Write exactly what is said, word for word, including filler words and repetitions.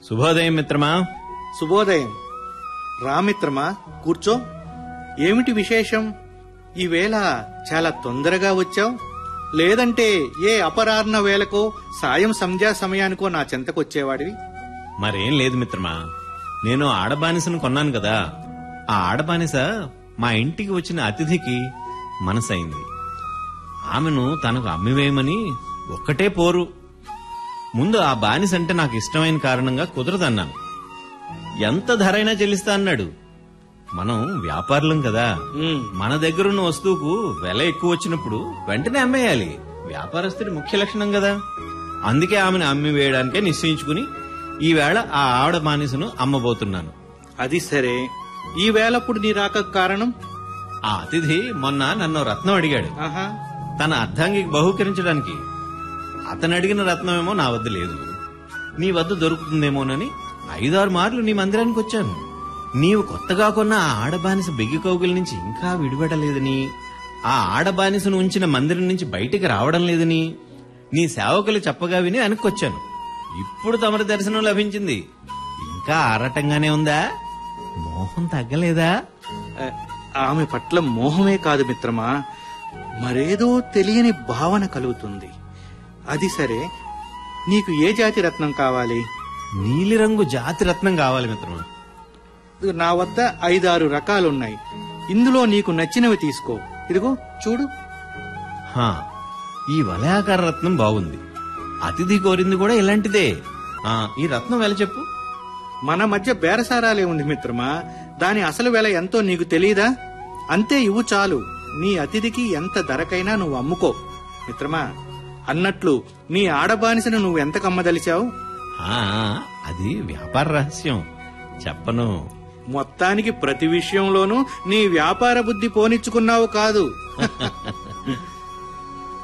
శుభోదయం మిత్రమా. శుభోదయం. రామిత్రమా, కూర్చో. ఏమిటి విశేషం? ఈవేళ చాలా తొందరగా వచ్చావు. లేదంటే ఏ అపరాహ్న వేళకో సాయం సంధ్యా సమయానికో నా చెంతకొచ్చేవాడివి. మరేం లేదు మిత్రమా, నేను ఆడబానిసను కొన్నాను కదా. ఆ ఆడబానిస మా ఇంటికి వచ్చిన అతిథికి మనసైంది. ఆమెను తనకు అమ్మివేయమని ఒక్కటే పోరు. ముందు ఆ బానిస అంటే నాకు ఇష్టమైన కారణంగా కుదరదన్నాను. ఎంత ధరైనా చెల్లిస్తా అన్నాడు. మనం వ్యాపారులం కదా, మన దగ్గరున్న వస్తువుకు వెల ఎక్కువ వచ్చినప్పుడు వెంటనే అమ్మేయాలి. వ్యాపారస్తుడి ముఖ్య లక్షణం కదా. అందుకే ఆమెను అమ్మి వేయడానికే నిశ్చయించుకుని ఈవేళ ఆ ఆవిడ బానిసను అమ్మబోతున్నాను. అది సరే, ఈ వేళప్పుడు నీ రాక కారణం? ఆ అతిథి మొన్న నన్ను రత్నం అడిగాడు. ఆహా, తన అర్ధాంగికి బహూకరించడానికి. అతను అడిగిన రత్నమేమో నా వద్ద లేదు. నీ వద్ద దొరుకుతుందేమోనని ఐదారు మార్లు నీ మందిరానికి వచ్చాను. నీవు కొత్తగా కొన్న ఆ ఆడబానిస బెగ్గి కౌగిలి నుంచి ఇంకా విడిపడలేదని, ఆ ఆడబానిసను ఉంచిన మందిరం నుంచి బయటికి రావడం లేదని నీ సేవకులు చెప్పగా విని వెనక్కొచ్చాను. ఇప్పుడు తమరి దర్శనం లభించింది. ఇంకా ఆరాటంగానే ఉందా? మోహం తగ్గలేదా? ఆమె పట్ల మోహమే కాదు మిత్రమా, మరేదో తెలియని భావన కలుగుతుంది. అది సరే, నీకు ఏ జాతి రత్నం కావాలి? నీలిరంగు జాతి రత్నం కావాలి మిత్రమా. నా వద్ద ఐదారు రకాలున్నాయి. ఇందులో నీకు నచ్చినవి తీసుకో. ఇదిగో చూడు. హా, ఈ వలయాకార రత్నం బాగుంది. అతిథి కోరింది కూడా ఇలాంటిదే. ఆ ఈ రత్నం వెల చెప్పు. మన మధ్య బేరసారాలే ఉంది మిత్రమా. దాని అసలు వెల ఎంతో నీకు తెలీదా? అంతే, ఇవ్వు చాలు. నీ అతిథికి ఎంత ధరకైనా నువ్వు అమ్ముకో. మిత్రమా, అన్నట్లు నీ ఆడబానిసను నువ్వు ఎంత కమ్మదలిచావు? అది వ్యాపార రహస్యం, చెప్పను. మొత్తానికి ప్రతి విషయంలోనూ నీ వ్యాపార బుద్ధి పోనిచ్చుకున్నావు కాదు.